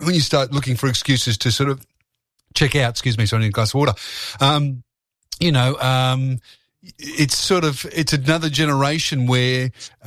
when you start looking for excuses to sort of check out, so I need a glass of water, it's another generation where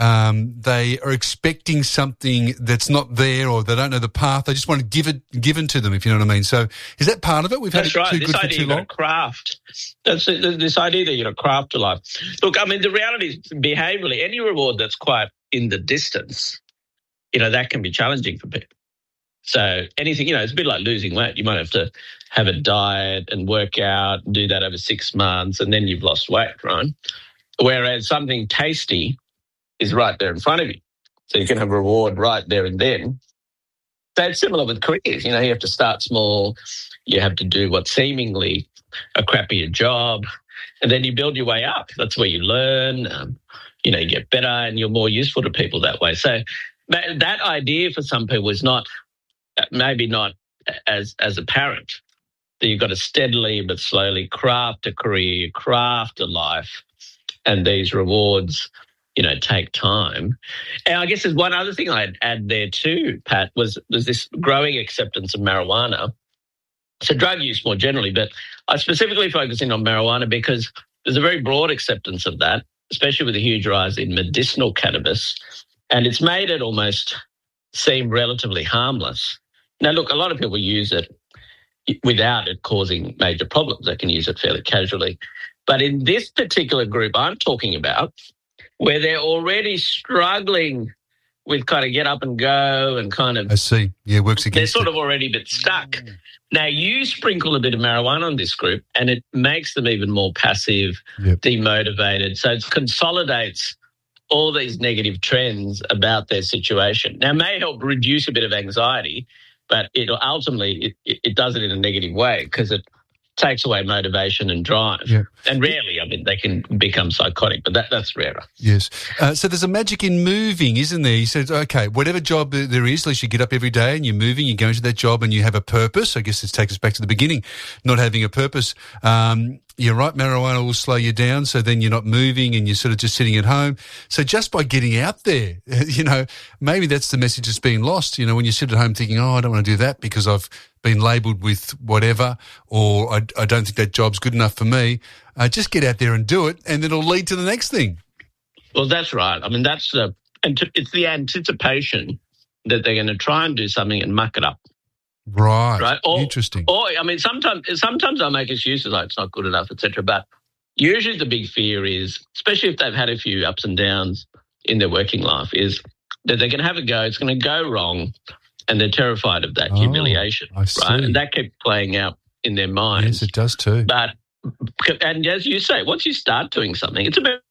they are expecting something that's not there, or they don't know the path. They just want to give it given to them, if you know what I mean. So is that part of it? That's right. This idea you've got to craft. That's this idea that you're going to craft a life. Look, I mean, the reality is behaviourally, any reward that's quite in the distance, that can be challenging for people. So anything, it's a bit like losing weight. You might have to have a diet and work out and do that over 6 months, and then you've lost weight, right? Whereas something tasty is right there in front of you. So you can have a reward right there and then. So it's similar with careers. You have to start small. You have to do what's seemingly a crappier job, and then you build your way up. That's where you learn. You get better and you're more useful to people that way. So that idea for some people is maybe not as apparent, that you've got to steadily but slowly craft a career, craft a life, and these rewards, take time. And I guess there's one other thing I'd add there too, Pat, was this growing acceptance of marijuana. So drug use more generally, but I specifically focus in on marijuana because there's a very broad acceptance of that, especially with a huge rise in medicinal cannabis, and it's made it almost seem relatively harmless. Now, look, a lot of people use it without it causing major problems. They can use it fairly casually. But in this particular group I'm talking about, where they're already struggling with kind of get up and go and kind of... I see. Yeah, works against They're sort of already a bit stuck. Now, you sprinkle a bit of marijuana on this group and it makes them even more passive, demotivated. So it consolidates all these negative trends about their situation. Now, it may help reduce a bit of anxiety, but it ultimately does it in a negative way because it takes away motivation and drive. Yeah. And rarely, they can become psychotic, but that's rarer. Yes. So there's a magic in moving, isn't there? You said, okay, whatever job there is, at least you get up every day and you're moving, you go into that job and you have a purpose. I guess this takes us back to the beginning, not having a purpose. You're right, marijuana will slow you down, so then you're not moving and you're sort of just sitting at home. So just by getting out there, maybe that's the message that's being lost. When you sit at home thinking, I don't want to do that because I've been labelled with whatever, or I don't think that job's good enough for me. Just get out there and do it, and it'll lead to the next thing. Well, that's right. I mean, it's the anticipation that they're going to try and do something and muck it up. Right. Interesting. Or sometimes I make excuses like it's not good enough, etc. But usually the big fear is, especially if they've had a few ups and downs in their working life, is that they're going to have a go. It's going to go wrong, and they're terrified of that humiliation. I see. Right, and that keeps playing out in their minds. Yes, it does too. And as you say, once you start doing something, it's about.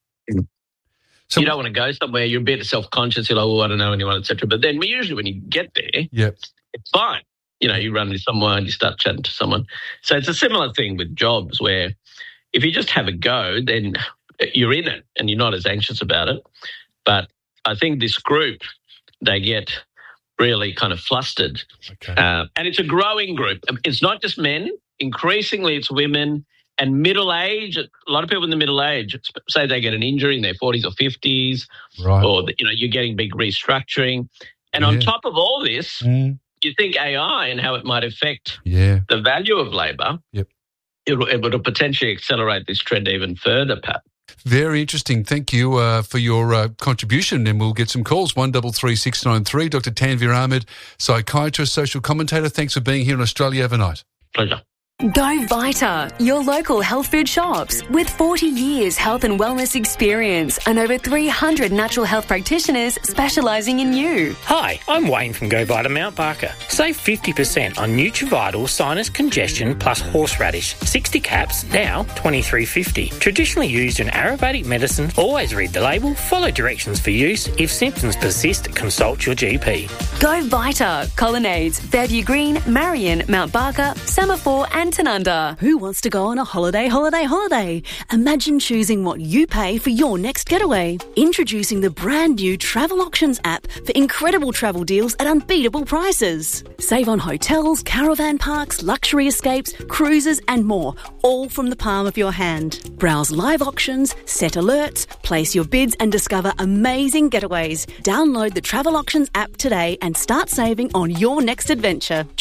So you don't want to go somewhere. You're a bit self-conscious. You're like, I don't know anyone, etc. But then usually when you get there, it's fine. You run into someone and you start chatting to someone. So it's a similar thing with jobs where if you just have a go, then you're in it and you're not as anxious about it. But I think this group, they get really kind of flustered. Okay. And it's a growing group. It's not just men. Increasingly, it's women and middle age. A lot of people in the middle age, say they get an injury in their 40s or 50s, right. Or you're getting big restructuring. And on top of all this, you think AI and how it might affect the value of labour, it would potentially accelerate this trend even further, Pat. Very interesting. Thank you for your contribution, and we'll get some calls. 133693. Dr. Tanvir Ahmed, psychiatrist, social commentator. Thanks for being here in Australia overnight. Pleasure. Go Vita, your local health food shops. With 40 years health and wellness experience and over 300 natural health practitioners specialising in you. Hi, I'm Wayne from Go Vita Mount Barker. Save 50% on Nutrivital Sinus Congestion plus Horseradish. 60 caps, now $23.50. Traditionally used in Ayurvedic medicine. Always read the label, follow directions for use. If symptoms persist, consult your GP. Go Vita, Colonnades, Fairview Green, Marion, Mount Barker, Semaphore and Downton Under. Who wants to go on a holiday? Imagine choosing what you pay for your next getaway. Introducing the brand new Travel Auctions app for incredible travel deals at unbeatable prices. Save on hotels, caravan parks, luxury escapes, cruises and more, all from the palm of your hand. Browse live auctions, set alerts, place your bids and discover amazing getaways. Download the Travel Auctions app today and start saving on your next adventure.